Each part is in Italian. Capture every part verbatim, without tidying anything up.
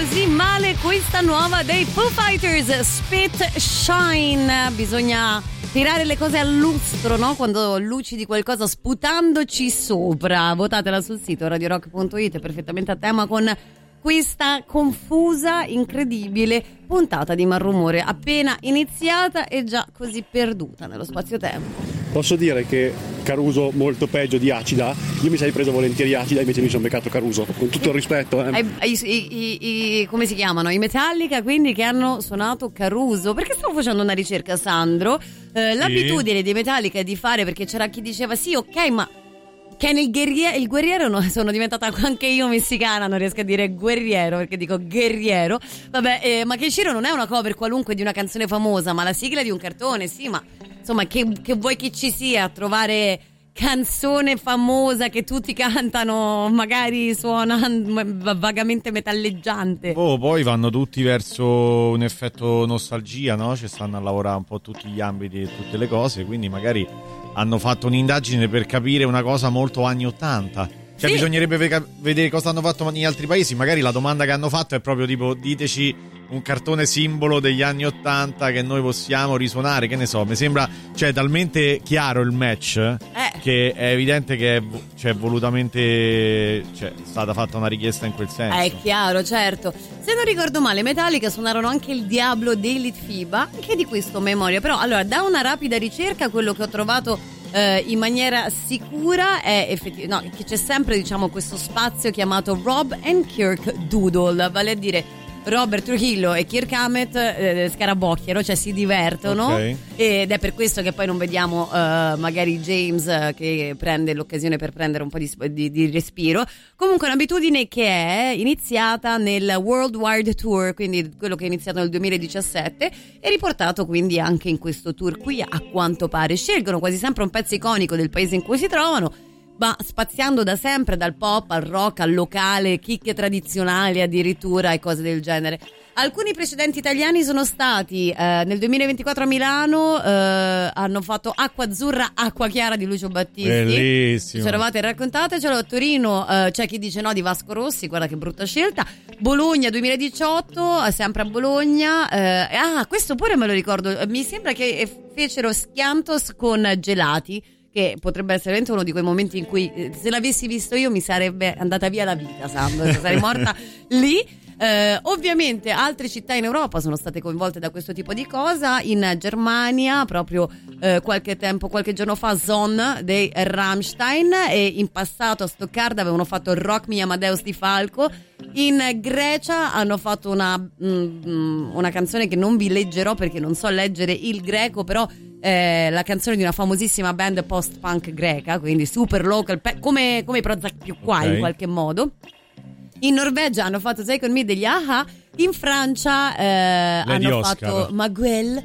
così male questa nuova dei Foo Fighters, Spit Shine. Bisogna tirare le cose al lustro, no? Quando lucidi qualcosa sputandoci sopra. Votatela sul sito radio rock punto it, perfettamente a tema con questa confusa, incredibile puntata di Malrumore, appena iniziata e già così perduta nello spazio-tempo. Posso dire che Caruso molto peggio di Acida. Io mi sarei preso volentieri Acida, invece mi sono beccato Caruso, con tutto il rispetto. eh. I, i, i, i, come si chiamano? I Metallica, quindi, che hanno suonato Caruso. Perché stavo facendo una ricerca, Sandro. Eh, l'abitudine dei Metallica è di fare, perché c'era chi diceva sì, ok, ma che nel guerriero, il guerriero, no, sono diventata anche io messicana, non riesco a dire guerriero perché dico guerriero. Vabbè, eh, ma Kenshiro non è una cover qualunque di una canzone famosa, ma la sigla di un cartone, sì, ma insomma, che, che vuoi che ci sia a trovare canzone famosa che tutti cantano, magari suona vagamente metalleggiante. Oh, poi vanno tutti verso un effetto nostalgia, no? Ci stanno a lavorare un po' tutti gli ambiti e tutte le cose, quindi magari hanno fatto un'indagine per capire una cosa molto anni ottanta. Cioè, sì, bisognerebbe ve- vedere cosa hanno fatto negli altri paesi. Magari la domanda che hanno fatto è proprio tipo: diteci un cartone simbolo degli anni ottanta che noi possiamo risuonare, che ne so. Mi sembra, cioè, talmente chiaro il match eh. che è evidente che è, cioè, volutamente, cioè, è stata fatta una richiesta in quel senso. È chiaro, certo. Se non ricordo male, Metallica suonarono anche il Diablo dei Litfiba, anche di questo memoria. Però, allora, da una rapida ricerca, quello che ho trovato Uh, in maniera sicura è effettivamente, no, che c'è sempre, diciamo, questo spazio chiamato Rob and Kirk Doodle, vale a dire Robert Trujillo e Kirk Hammett eh, scarabocchiano, cioè si divertono, okay. Ed è per questo che poi non vediamo uh, magari James uh, che prende l'occasione per prendere un po' di, di, di respiro. Comunque è un'abitudine che è iniziata nel World Wide Tour, quindi quello che è iniziato nel duemiladiciassette e riportato quindi anche in questo tour qui, a quanto pare. Scelgono quasi sempre un pezzo iconico del paese in cui si trovano, ma spaziando da sempre dal pop al rock al locale, chicche tradizionali addirittura e cose del genere. Alcuni precedenti italiani sono stati eh, nel duemilaventiquattro a Milano, eh, hanno fatto Acqua Azzurra, Acqua Chiara di Lucio Battisti. Bellissimo. Ci eravate raccontatecelo. A Torino eh, c'è chi dice no di Vasco Rossi, guarda che brutta scelta. Bologna duemiladiciotto, sempre a Bologna. Eh, ah, questo pure me lo ricordo. Mi sembra che fecero Schiantos con Gelati, che potrebbe essere veramente uno di quei momenti in cui, se l'avessi visto io, mi sarebbe andata via la vita, Sandro, sarei morta lì. Eh, ovviamente altre città in Europa sono state coinvolte da questo tipo di cosa. In Germania proprio eh, qualche tempo, qualche giorno fa, Zon dei Rammstein, e in passato a Stoccarda avevano fatto Rock Me Amadeus di Falco. In Grecia hanno fatto una, mm, una canzone che non vi leggerò perché non so leggere il greco, però eh, la canzone di una famosissima band post-punk greca, quindi super local, pe- come, come i Prozac più qua, okay, in qualche modo. In Norvegia hanno fatto Sei con me degli A-ha. In Francia eh, hanno Oscar. fatto Maguel.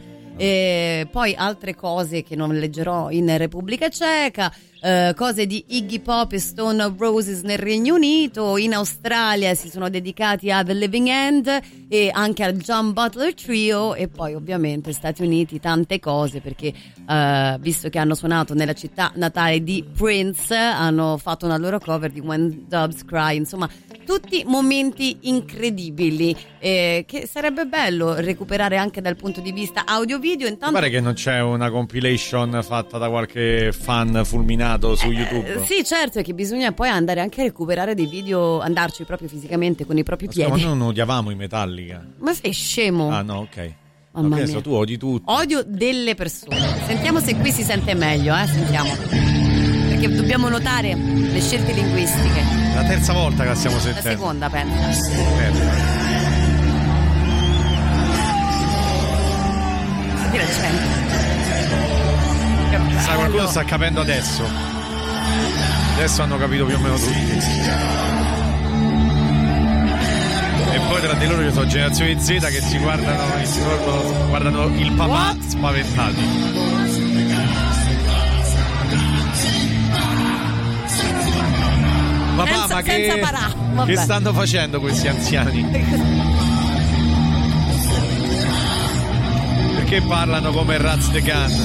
E poi altre cose che non leggerò in Repubblica Ceca, eh, cose di Iggy Pop e Stone Roses nel Regno Unito. In Australia si sono dedicati a The Living End e anche al John Butler Trio. E poi ovviamente Stati Uniti tante cose, perché eh, visto che hanno suonato nella città natale di Prince, hanno fatto una loro cover di When Doves Cry. Insomma, tutti momenti incredibili eh, che sarebbe bello recuperare anche dal punto di vista audio-video. Intanto, mi pare che non c'è una compilation fatta da qualche fan fulminato su YouTube. Eh, sì, certo, è che bisogna poi andare anche a recuperare dei video, andarci proprio fisicamente con i propri piedi. Ma noi non odiavamo i Metallica. Ma sei scemo? Ah no, ok. Mamma okay, mia. So, tu odi tutti. Odio delle persone. Sentiamo se qui si sente meglio, eh? Sentiamo. Perché dobbiamo notare le scelte linguistiche. La terza volta che la stiamo sentendo. La seconda, penso. Senti l'accento. Sa, qualcuno sta capendo adesso. Adesso hanno capito più o meno tutti. E poi tra di loro ci sono generazioni Z che si guardano, si guardano, guardano il papà What? spaventati. Papà, senza, ma che, che stanno facendo questi anziani? Perché parlano come Raz de Can?